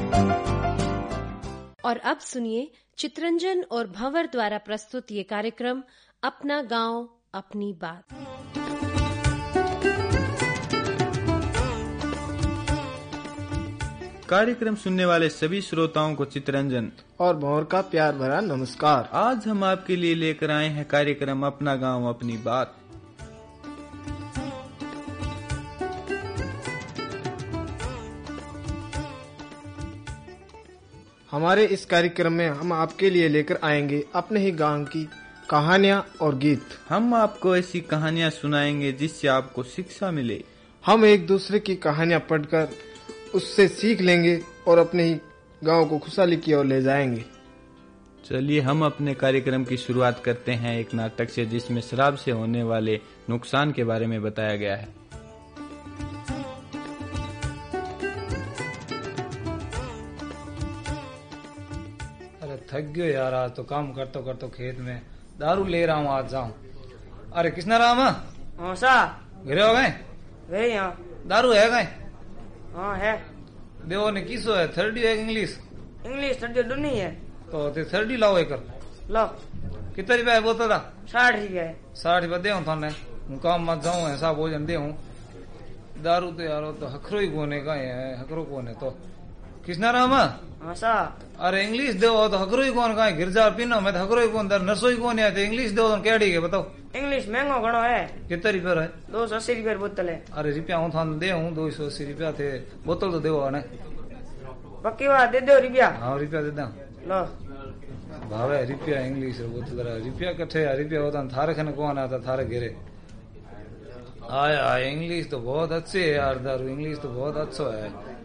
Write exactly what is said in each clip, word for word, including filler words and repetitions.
और अब सुनिए चित्रंजन और भंवर द्वारा प्रस्तुत ये कार्यक्रम अपना गांव अपनी बात। कार्यक्रम सुनने वाले सभी श्रोताओं को चित्रंजन और भंवर का प्यार भरा नमस्कार। आज हम आपके लिए लेकर आए हैं कार्यक्रम अपना गांव अपनी बात। हमारे इस कार्यक्रम में हम आपके लिए लेकर आएंगे अपने ही गांव की कहानियां और गीत। हम आपको ऐसी कहानियां सुनाएंगे जिससे आपको शिक्षा मिले। हम एक दूसरे की कहानियां पढ़कर उससे सीख लेंगे और अपने ही गांव को खुशहाली की ओर ले जाएंगे। चलिए हम अपने कार्यक्रम की शुरुआत करते हैं एक नाटक से जिसमें शराब से होने वाले नुकसान के बारे में बताया गया है। अरे थक गयो यार, आज तो काम करतो करतो खेत में दारू ले रहा हूँ, आज जाऊँ। अरे कृष्णा राम हाँ सा घरे हो गए? वे यहाँ दारू है गए? हाँ है। देवो ने किसो है, थर्डी है इंग्लिश? इंग्लिश थर्डी नहीं है तो ते थर्डी लाओ एक लो। कितना रुपया है बोतल? साठ रुपया है। साठ रुपया दे थाने, हूँ काम मत जाऊँ, ऐसा भोजन दे हूँ। दारू तो यार तो हखरो ही कोने का है, हखरो कौन है तो कृष्णा राम हाँ सा। अरे इंग्लिश दो तो हकरो ही कौन का गिरजा पीनो मैं तो हकरो ही कौन दर नरसो ही कौन है, इंग्लिश दो तो केड़ी के बताओ। इंग्लिश महंगो घणो है। कितना रुपया है? दो सौ अस्सी रुपया बोतल है। अरे रुपया हूँ थाने दे हूँ, दो सौ अस्सी रुपया थे, बोतल तो देव ने पक्की बात दे दो रुपया। हाँ रुपया दे दो लो भावे रुपया इंग्लिश बोतल रुपया कट्ठे रुपया होता थारे खने कौन आता थारे घेरे आया। इंग्लिश तो बहुत अच्छे है यार, दारू इंग्लिश तो बहुत अच्छा है।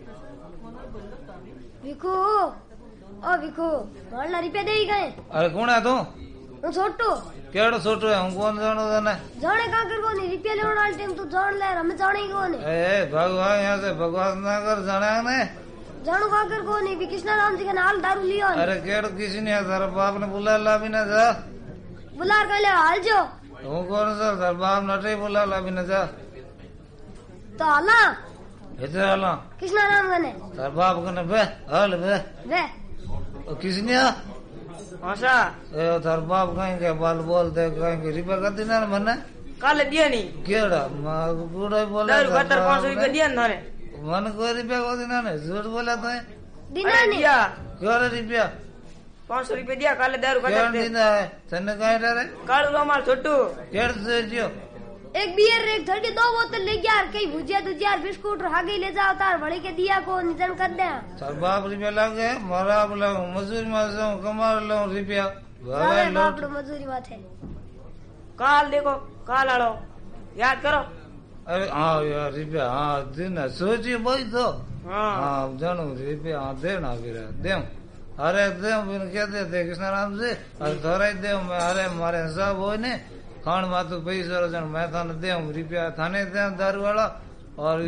विको ओ विको वाला रुपया दे ही गए। अरे कौन है तू? હું છોટો केड़ो छोटो है, हूँ कौन जानो तने? जाने का कर कोनी रुपया लेने वाला टाइम तू जान ले, हमें जाने ही कोनी। ए भगवान यहाँ से भगवान ना कर जाना ने जानू का कर कोनी भी कृष्णा राम जी का नाल दारू लियो। अरे केड़ो किसी ने तेरा बाप ने बुला ला भी ना जा बुला कर ले हाल जो हूँ कौन सा तेरा बाप नटे बुला ला भी ना जा तो आला इधर आला कृष्णा राम गने तेरा बाप कने बे हाल बे वे किसी ने हाँ सा। ए तेरा बाप कहीं के बाल बोलते कहीं के रिपा कर देना मने कल दिया नहीं केड़ा मां पूरा ही बोला दारू बहत्तर पाँच सौ रुपया दिया ना मन कोई रुपया को देना ने झूठ बोला तो दिना नहीं दिया केड़ा रुपया पाँच सौ रुपया दिया कल दारू केड़ा बहत्तर देना है तने कहीं डरे कालू रोमाल छोटू केड़ से जियो एक बियर एक थर्टी दो बोतल ले गया कई भुजिया दुजिया बिस्कुट आगे ले जाओ तार बड़े के दिया को निजन कर दे। सर बाप रुपया लग गए मारा बोला मजदूरी में जाऊं कमा लो रुपया अरे बाप रे मजदूरी बात है। काल देखो काल आड़ो याद करो। अरे हाँ यार रुपया हाँ देना सोचिए भाई तो हाँ हाँ जानू रुपया हाँ देना फिर दे अरे दे फिर क्या देते कृष्णा राम से अरे थोड़ा ही दे मैं अरे मारे हिसाब हो ने खान मातु पैसा मैं थाने दे रुपया थाने दे दारू वाला और